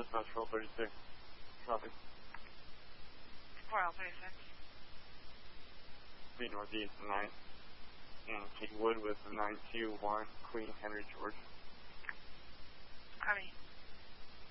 Dispatch 436. Copy. 4L36. Be northeast 9. And Kate Wood with 921 Queen Henry George. Copy.